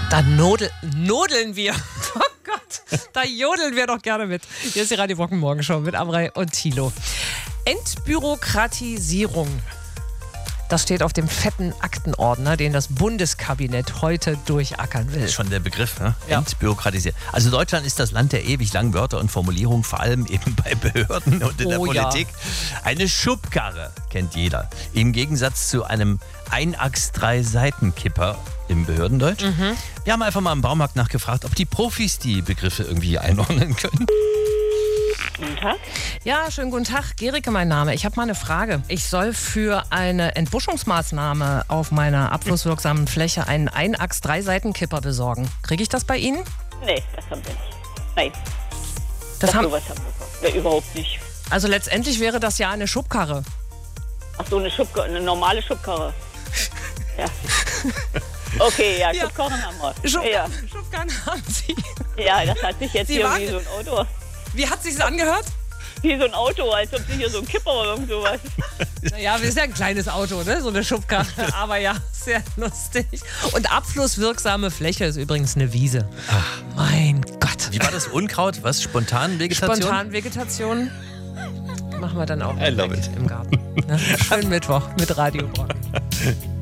Da nodeln wir. Oh Gott, da jodeln wir doch gerne mit. Hier ist die Radio Brocken Morgenshow mit Amrei und Thilo. Entbürokratisierung. Das steht auf dem fetten Aktenordner, den das Bundeskabinett heute durchackern will. Das ist schon der Begriff, ne? Ja. Entbürokratisiert. Also Deutschland ist das Land der ewig langen Wörter und Formulierungen, vor allem eben bei Behörden und in der Politik. Ja. Eine Schubkarre kennt jeder. Im Gegensatz zu einem Einachs-3-Seiten-Kipper im Behördendeutsch. Wir haben einfach mal im Baumarkt nachgefragt, ob die Profis die Begriffe irgendwie einordnen können. Guten Tag. Ja, schönen guten Tag. Gericke mein Name. Ich habe mal eine Frage. Ich soll für eine Entbuschungsmaßnahme auf meiner abflusswirksamen Fläche einen Einachs-3-Seiten-Kipper besorgen. Kriege ich das bei Ihnen? Nee, das haben wir nicht. Nein, Das haben, sowas haben wir überhaupt nicht. also letztendlich wäre das ja eine Schubkarre. Ach so, eine normale Schubkarre. Ja. Okay, ja, Ja. Schubkarren haben wir. Ja. Schubkarren haben Sie. Ja, das hat sich jetzt Sie hier waren- wie so ein Auto. Wie hat sich's angehört? Wie so ein Auto, als ob sie hier so ein Kipper oder irgend sowas. Naja, das ist ja ein kleines Auto, ne? So eine Schubkarre. Aber ja, sehr lustig. Und abflusswirksame Fläche ist übrigens eine Wiese. Mein Gott. Wie war das Unkraut? Was? Spontanvegetation? Spontanvegetation machen wir dann auch I love direkt it. im Garten. Ne? Schönen Mittwoch mit Radio Brocken.